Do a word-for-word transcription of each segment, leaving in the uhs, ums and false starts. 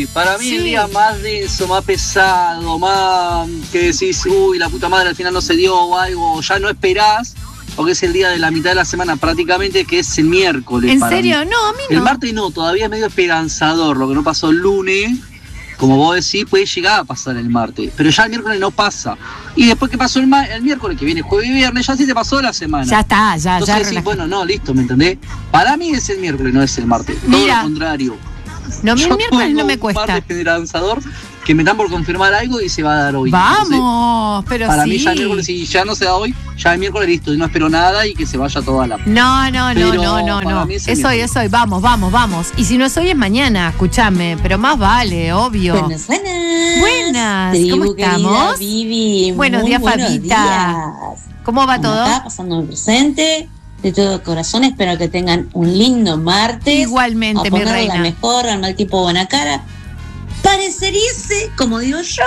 Sí, para mí Sí. el día más denso, más pesado, más que decís, uy, la puta madre al final no se dio o algo, ya no esperás, porque es el día de la mitad de la semana prácticamente, que es el miércoles. ¿En para serio? mí. No, a mí no. El martes no, todavía es medio esperanzador, lo que no pasó el lunes, como vos decís, puede llegar a pasar el martes, pero ya el miércoles no pasa. Y después que pasó el, ma- el miércoles, que viene jueves y viernes, ya sí te pasó la semana. Ya está, ya, Entonces ya. decís, relajé. bueno, no, listo, ¿me entendés? Para mí es el miércoles, no es el martes. Todo Mira. lo contrario. No, mi Yo miércoles tengo no me un cuesta. par de esperanzador que me están por confirmar algo y se va a dar hoy. Vamos, pero Entonces, para sí. mí ya el miércoles, si ya no se da hoy, ya el miércoles listo, y no espero nada y que se vaya toda la... No, no, no, Pero no, no, para no. mí es Es el hoy, miércoles. es hoy. Vamos, vamos, vamos. Y si no es hoy, es mañana, escúchame. Pero más vale, obvio. Buenas, buenas. Buenas, Tribu ¿cómo querida estamos? Vivi, Buenos muy días, buenos Fabita. días. ¿Cómo va ¿Cómo todo? está? Pasando mi presente. De todo corazón, espero que tengan un lindo martes. Igualmente, a mi poner reina. la mejor, al mal tipo buena cara. Pareceríase, como digo yo,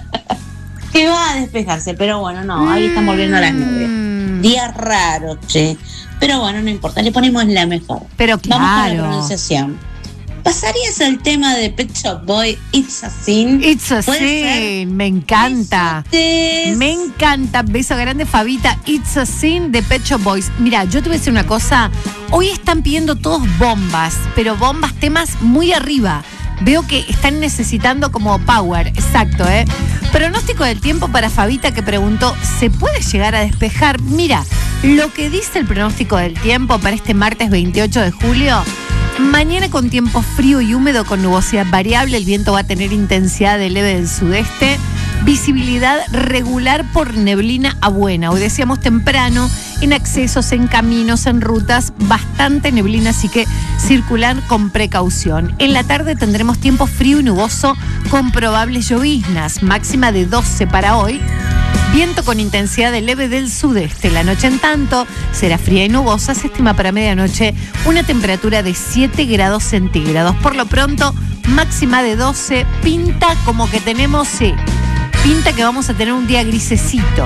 que va a despejarse, pero bueno, no, ahí están volviendo a las nueve. Mm, Día raro, che. Pero bueno, no importa, le ponemos la mejor. Pero Vamos con la claro. pronunciación. ¿Pasarías el tema de Pet Shop Boy, It's a Sin? It's a ¿Puede ser? sin, me encanta. Besotes. Me encanta. Beso grande, Fabita. It's a sin de Pet Shop Boys. Mira, yo te voy a decir una cosa. Hoy están pidiendo todos bombas, pero bombas, temas muy arriba. Veo que están necesitando como power, exacto, ¿eh? Pronóstico del tiempo para Fabita, que preguntó, ¿se puede llegar a despejar? Mira, lo que dice el pronóstico del tiempo para este martes veintiocho de julio, mañana con tiempo frío y húmedo con nubosidad variable, el viento va a tener intensidad de leve del sudeste, visibilidad regular por neblina a buena. Hoy decíamos temprano, en accesos, en caminos, en rutas, bastante neblina, así que circular con precaución. En la tarde tendremos tiempo frío y nuboso con probables lloviznas, máxima de doce para hoy. Viento con intensidad de leve del sudeste. La noche, en tanto, será fría y nubosa. Se estima para medianoche una temperatura de siete grados centígrados. Por lo pronto, máxima de doce. Pinta como que tenemos, sí, pinta que vamos a tener un día grisecito.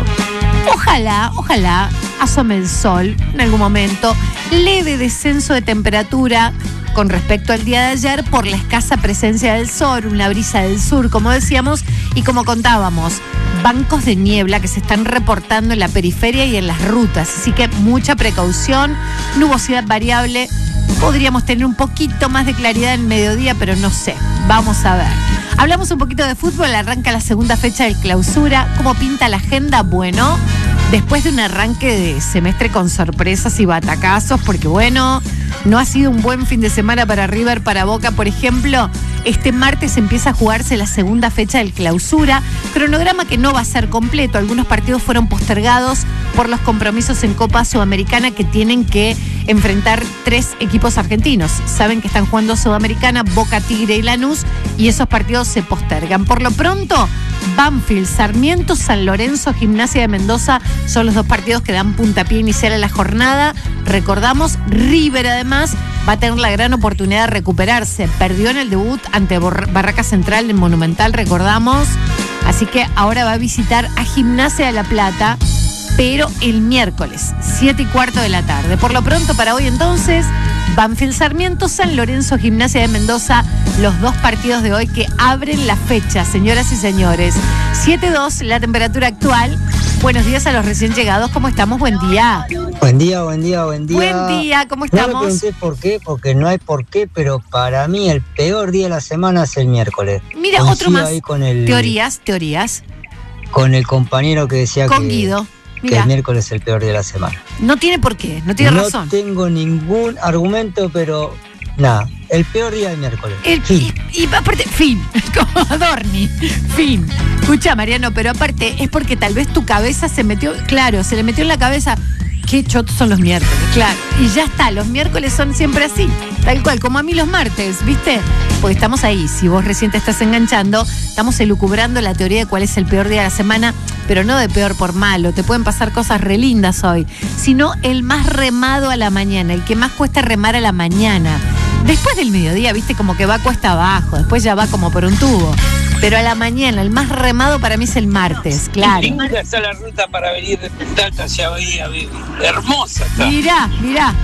Ojalá, ojalá asome el sol en algún momento. Leve descenso de temperatura con respecto al día de ayer por la escasa presencia del sol, una brisa del sur, como decíamos, y como contábamos, bancos de niebla que se están reportando en la periferia y en las rutas. Así que mucha precaución, nubosidad variable. Podríamos tener un poquito más de claridad en mediodía, pero no sé. Vamos a ver. Hablamos un poquito de fútbol. Arranca la segunda fecha del Clausura. ¿Cómo pinta la agenda? Bueno, después de un arranque de semestre con sorpresas y batacazos, porque bueno, no ha sido un buen fin de semana para River, para Boca, por ejemplo. Este martes empieza a jugarse la segunda fecha del Clausura, cronograma que no va a ser completo. Algunos partidos fueron postergados por los compromisos en Copa Sudamericana que tienen que enfrentar tres equipos argentinos. Saben que están jugando Sudamericana, Boca, Tigre y Lanús, y esos partidos se postergan. Por lo pronto, Banfield, Sarmiento, San Lorenzo, Gimnasia de Mendoza son los dos partidos que dan puntapié inicial a la jornada. Recordamos, River además va a tener la gran oportunidad de recuperarse. Perdió en el debut ante Barraca Central en Monumental, recordamos. Así que ahora va a visitar a Gimnasia de La Plata, pero el miércoles, siete y cuarto de la tarde. Por lo pronto para hoy entonces, Banfield, Sarmiento, San Lorenzo, Gimnasia de Mendoza, los dos partidos de hoy que abren la fecha, señoras y señores. siete dos la temperatura actual. Buenos días a los recién llegados, ¿cómo estamos? Buen día. Buen día, buen día, buen día. Buen día, ¿cómo No me estamos? pregunté por qué, porque no hay por qué, pero para mí el peor día de la semana es el miércoles. Mira, Coincido otro más. ahí con el, Teorías, teorías. con el compañero que decía Con que, Guido. que Mira, el miércoles es el peor día de la semana. no tiene por qué, no tiene no razón. tengo ningún argumento, pero nada, el peor día del miércoles. El, Fin. y, y aparte, fin, como Adorni, fin. Escucha, Mariano, pero aparte es porque tal vez tu cabeza se metió, claro, se le metió en la cabeza, qué chotos son los miércoles, claro. Y ya está, los miércoles son siempre así, tal cual, como a mí los martes, ¿viste? Porque estamos ahí, si vos recién te estás enganchando, estamos elucubrando la teoría de cuál es el peor día de la semana, pero no de peor por malo, te pueden pasar cosas re lindas hoy, sino el más remado a la mañana, el que más cuesta remar a la mañana. Después del mediodía, viste, como que va cuesta abajo, después ya va como por un tubo. Pero a la mañana, el más remado para mí es el martes, claro. Linda está la ruta para venir de Punta Alta hacia Bahía, Vivi. Hermosa está. Mirá, mirá.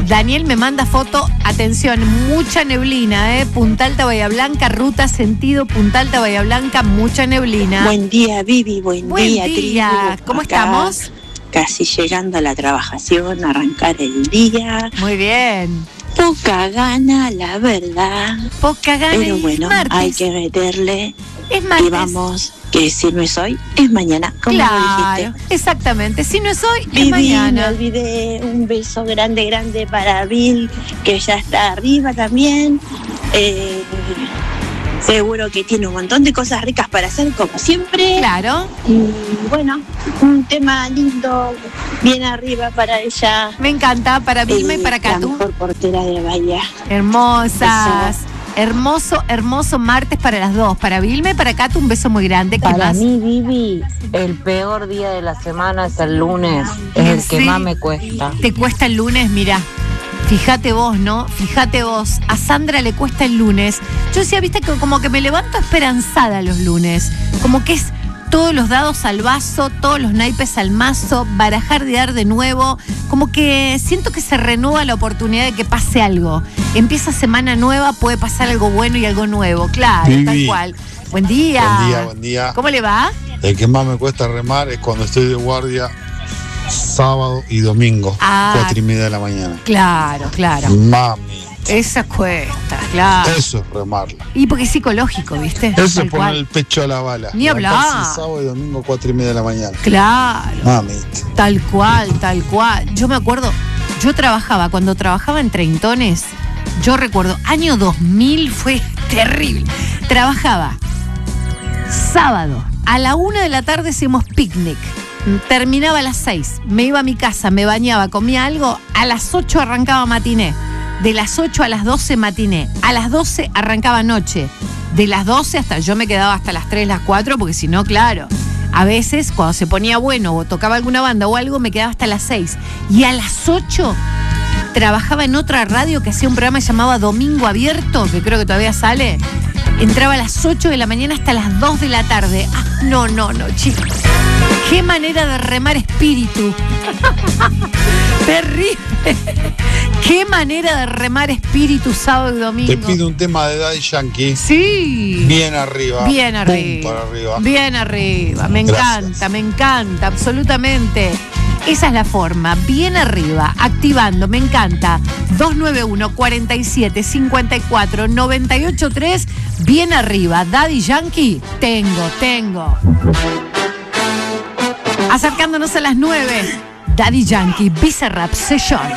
Daniel me manda foto, atención, mucha neblina, ¿eh? Punta Alta, Bahía Blanca, ruta sentido Punta Alta, Bahía Blanca, mucha neblina. Buen día, Vivi, buen, Buen día, día. tribu. ¿Cómo Acá, estamos? Casi llegando a la trabajación, arrancar el día. Muy bien. Poca gana, la verdad. Poca gana. Pero y bueno, es martes. hay que meterle. Es martes. Y vamos, que si no es hoy, es mañana, como lo Claro, dijiste. exactamente. Si no es hoy, es Vivi, me mañana. olvidé, un beso grande, grande para Bill, que ya está arriba también. Eh, seguro que tiene un montón de cosas ricas para hacer, como siempre. Claro. Y bueno, un tema lindo, bien arriba para ella. Me encanta para Vilma y Eh, para La Catu. mejor portera de Bahía. Hermosas. Hermoso, hermoso martes para las dos. Para Vilma y para Catu, un beso muy grande. ¿Qué Para más? mí, Vivi, el peor día de la semana es el lunes. Es el que Sí. más me cuesta. Te cuesta el lunes, mira. Fíjate vos, ¿no? Fíjate vos. A Sandra le cuesta el lunes. Yo decía, viste, que como que me levanto esperanzada los lunes. Como que es todos los dados al vaso, todos los naipes al mazo, barajar de dar de nuevo. Como que siento que se renueva la oportunidad de que pase algo. Empieza semana nueva, puede pasar algo bueno y algo nuevo. Claro, Vivi. tal cual. Buen día. Buen día, buen día. ¿Cómo le va? El que más me cuesta remar es cuando estoy de guardia sábado y domingo, Ah. cuatro y media de la mañana. Claro, claro. Mami, Esa cuesta, claro. eso es remarla. Y porque es psicológico, ¿viste? Eso Tal es poner cual. el pecho a la bala. Ni hablar. Levantarse sábado y domingo, cuatro y media de la mañana. Claro, Mami. tal cual, tal cual. Yo me acuerdo, yo trabajaba, cuando trabajaba en Treintones, yo recuerdo, año dos mil fue terrible. Trabajaba sábado, a la una de la tarde hacíamos picnic. Terminaba a las seis, me iba a mi casa, me bañaba, comía algo, a las ocho arrancaba matiné. De las ocho a las doce matiné. A las doce arrancaba noche. De las doce hasta, yo me quedaba hasta las tres, las cuatro, porque si no, claro. A veces, cuando se ponía bueno o tocaba alguna banda o algo, me quedaba hasta las seis. Y a las ocho trabajaba en otra radio que hacía un programa que llamaba Domingo Abierto, que creo que todavía sale. Entraba a las ocho de la mañana hasta las dos de la tarde. Ah, no, no, no, chicos. Qué manera de remar espíritu. Terrible. Qué manera de remar espíritu sábado y domingo. Te pido un tema de Daddy Yankee. Sí. Bien arriba. Bien Pum, arriba. para arriba. Bien arriba. Me Gracias. encanta, me encanta, absolutamente. Esa es la forma. Bien arriba, activando, me encanta. dos nueve uno, cuatro siete, cinco cuatro, nueve ocho tres. Bien arriba. Daddy Yankee. Tengo, tengo. Acercándonos a las nueve. Daddy Yankee, Bizarrap Session.